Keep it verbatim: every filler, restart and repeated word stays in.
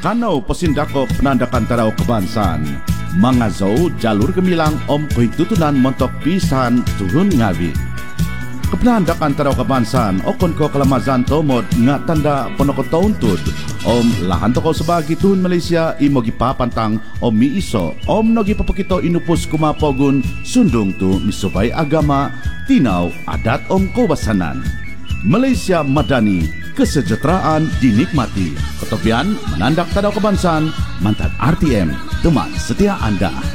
Kanau pasindako penandakan taraw kebangsaan. Mangazaw jalur gemilang om kahitutunan montok pisan turun ngawi. Kepenandakan taraw kebangsaan okon ko kelamazan tomod nga tanda ponoko tauntut om lahan toko sebagi tuhun Malaysia imo gipapantang om mi iso om no gipapakito inupos kumapogun sundung tu misubay agama tinaw adat om kawasanan. Malaysia Madani, kesejahteraan dinikmati. Ketopian menandak tanda kebangsaan, mantan R T M, teman setia Anda.